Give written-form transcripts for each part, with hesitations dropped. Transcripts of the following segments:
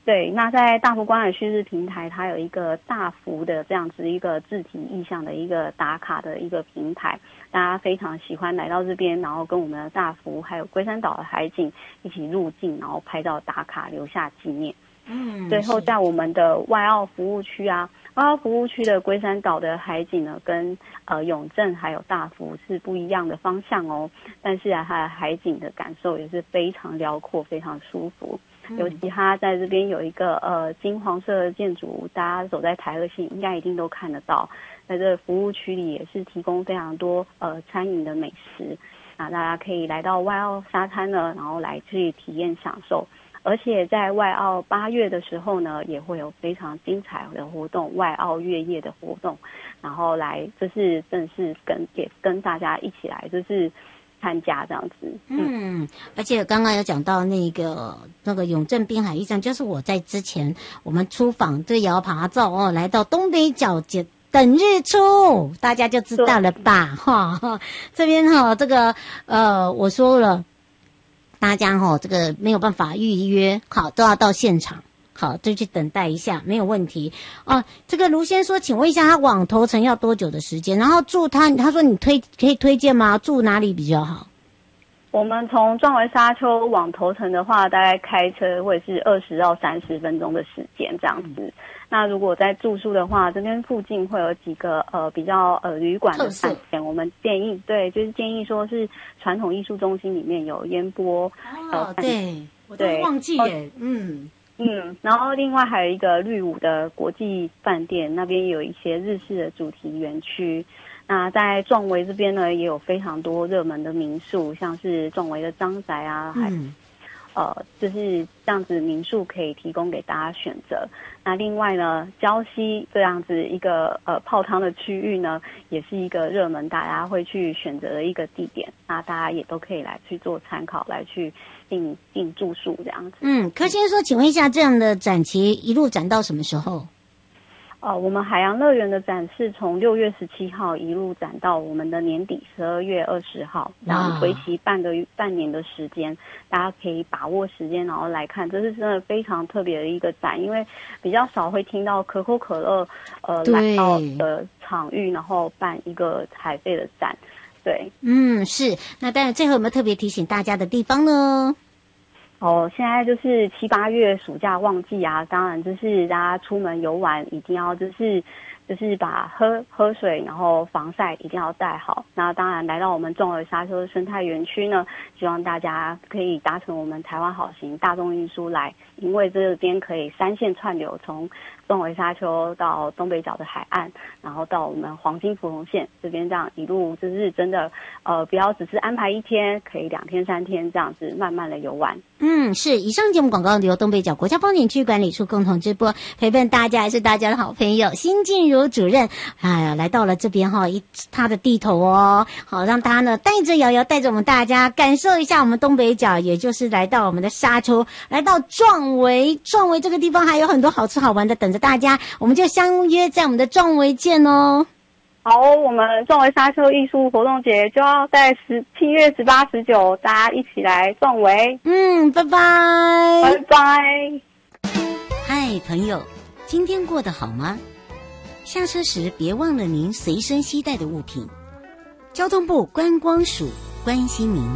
对，那在大福观海旭日平台，它有一个大福的这样子一个字体意象的一个打卡的一个平台，大家非常喜欢来到这边，然后跟我们的大福还有龟山岛的海景一起入境，然后拍照打卡留下纪念。最后在我们的外澳服务区啊，外澳服务区的龟山岛的海景呢，跟永正还有大福是不一样的方向哦，但是啊，它的海景的感受也是非常辽阔，非常舒服。尤其它在这边有一个金黄色的建筑物，大家走在台二线应该一定都看得到。在这个服务区里也是提供非常多餐饮的美食，那大家可以来到外澳沙滩呢，然后来去体验享受。而且在外澳8月的时候呢，也会有非常精彩的活动，外澳月夜的活动，然后来就是正式跟大家一起来就是参加这样子。 而且刚刚有讲到那个永正滨海驿站，就是我在之前我们出访对摇爬照哦，来到东北角等日出，大家就知道了吧？哈，这边哈这个我说了。大家这个没有办法预约，好都要到现场，好就去等待一下，没有问题哦。这个卢先说，请问一下，他往头城要多久的时间？然后住他说你可以推荐吗？住哪里比较好？ 我们从壮围沙丘往头城的话，大概开车会是20到30分钟的时间这样子。那如果在住宿的话，这边附近会有几个比较旅馆的饭店，我们建议就是建议说是传统艺术中心里面有烟波对，我都忘记耶， 然后另外还有一个绿舞的国际饭店，那边有一些日式的主题园区。那在壮围这边呢，也有非常多热门的民宿，像是壮围的张宅啊，就是这样子民宿可以提供给大家选择。那另外呢，礁溪这样子一个泡汤的区域呢，也是一个热门大家会去选择的一个地点。那大家也都可以来去做参考，来去订住宿这样子。 柯先生说，请问一下，这样的展期一路展到什么时候？ 我们海洋乐园的展示从6月17号一路展到我们的年底12月20号，然后为期半年的时间，大家可以把握时间，然后来看，这是真的非常特别的一个展，因为比较少会听到可口可乐来到的场域，然后办一个海废的展，对， 是。那当然，最后有没有特别提醒大家的地方呢？ 现在就是7、8月暑假旺季啊，当然就是大家出门游玩一定要就是把喝水，然后防晒一定要带好。那当然来到我们壮围沙丘生态园区呢，希望大家可以搭乘我们台湾好行大众运输来，因为这边可以3线串流，从壮围沙丘到东北角的海岸，然后到我们黄金芙蓉线这边，这样一路就是真的不要只是安排1天，可以2天3天这样子慢慢的游玩。 是。以上节目广告由东北角国家风景区管理处共同直播，陪伴大家也是大家的好朋友辛静茹主任。来到了这边他的地头哦，好让他呢带着瑶瑶，带着我们大家感受一下我们东北角，也就是来到我们的沙丘，来到壮围这个地方还有很多好吃好玩的等着大家，我们就相约在我们的壮围见哦。 好，我们壮围沙丘艺术活动节就要在7月18、19，大家一起来壮围。 拜拜， 拜拜。 嗨，朋友，今天过得好吗？下车时别忘了您随身携带的物品。交通部观光署关心您。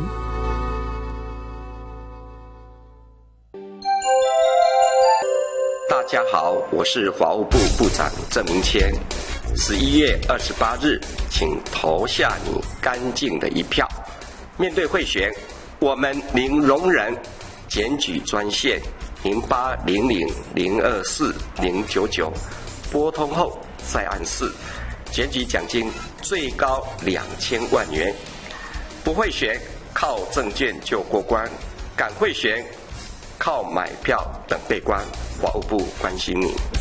大家好，我是法务部部长郑明谦。11月28日，请投下你干净的一票。面对贿选，我们零容忍。检举专线0800024099，拨通后再按4。检举奖金最高2000万元。不贿选，靠证件就过关；敢贿选，靠买票等被关。法务部关心你。